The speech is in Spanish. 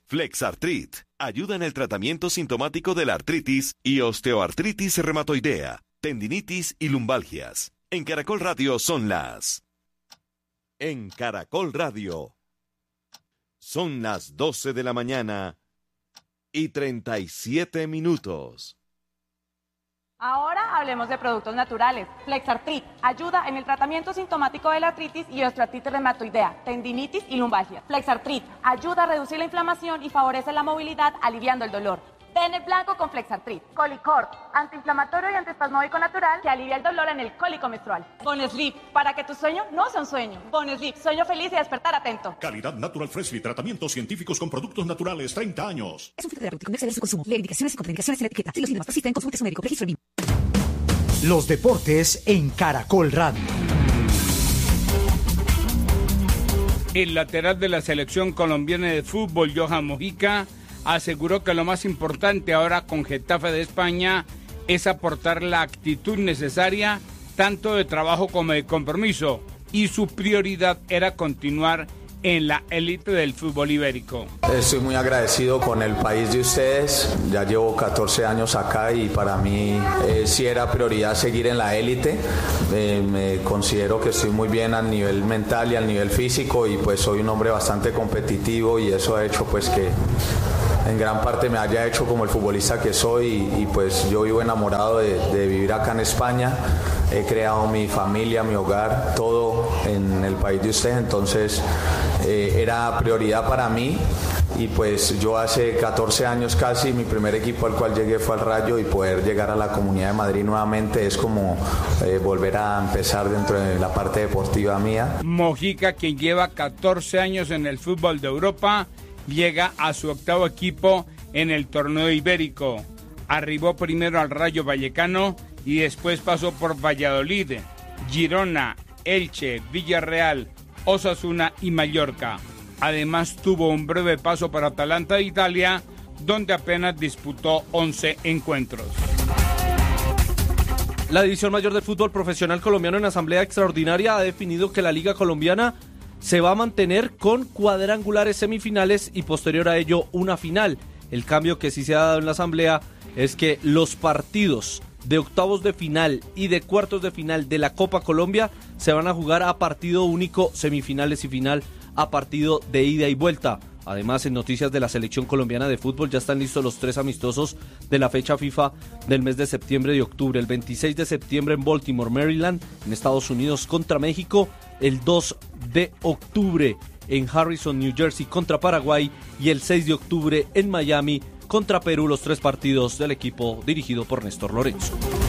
Flexartrit ayuda en el tratamiento sintomático de la artritis y osteoartritis reumatoidea, tendinitis y lumbalgias. En Caracol Radio son las... En Caracol Radio son las 12 de la mañana y 37 minutos. Ahora hablemos de productos naturales. Flexartrit ayuda en el tratamiento sintomático de la artritis y osteoartritis reumatoidea, tendinitis y lumbalgia. Flexartrit ayuda a reducir la inflamación y favorece la movilidad, aliviando el dolor. Bene blanco con Flexartrit. Colicort, antiinflamatorio y antiespasmódico natural que alivia el dolor en el cólico menstrual. Bonesleep, para que tu sueño no sea un sueño. Bonesleep, sueño feliz y despertar atento. Calidad Natural Freshly, tratamientos científicos con productos naturales, 30 años. Es un fitoterapéutico, no exceder su consumo. Leer indicaciones y contraindicaciones en la etiqueta. Si los síntomas persisten, consulte a su médico. Registro BIM. Los deportes en Caracol Radio. El lateral de la selección colombiana de fútbol, Johan Mojica, aseguró que lo más importante ahora con Getafe de España es aportar la actitud necesaria, tanto de trabajo como de compromiso, y su prioridad era continuar en la élite del fútbol ibérico. Estoy muy agradecido con el país de ustedes, ya llevo 14 años acá y para mí sí era prioridad seguir en la élite. Me considero que estoy muy bien al nivel mental y al nivel físico y pues soy un hombre bastante competitivo y eso ha hecho pues que en gran parte me haya hecho como el futbolista que soy y pues yo vivo enamorado de vivir acá en España. He creado mi familia, mi hogar, todo en el país de ustedes, entonces era prioridad para mí y pues yo hace 14 años casi, mi primer equipo al cual llegué fue al Rayo y poder llegar a la Comunidad de Madrid nuevamente es como volver a empezar dentro de la parte deportiva mía. Mojica, quien lleva 14 años en el fútbol de Europa, llega a su octavo equipo en el torneo ibérico. Arribó primero al Rayo Vallecano y después pasó por Valladolid, Girona, Elche, Villarreal, Osasuna y Mallorca. Además tuvo un breve paso por Atalanta de Italia, donde apenas disputó 11 encuentros. La División Mayor del Fútbol Profesional Colombiano en Asamblea Extraordinaria ha definido que la Liga Colombiana se va a mantener con cuadrangulares semifinales y posterior a ello una final. El cambio que sí se ha dado en la Asamblea es que los partidos de octavos de final y de cuartos de final de la Copa Colombia se van a jugar a partido único, semifinales y final a partido de ida y vuelta. Además, en noticias de la selección colombiana de fútbol ya están listos los 3 amistosos de la fecha FIFA del mes de septiembre y octubre. El 26 de septiembre en Baltimore, Maryland, en Estados Unidos contra México. El 2 de octubre en Harrison, New Jersey contra Paraguay. Y el 6 de octubre en Miami contra Perú, los 3 partidos del equipo dirigido por Néstor Lorenzo.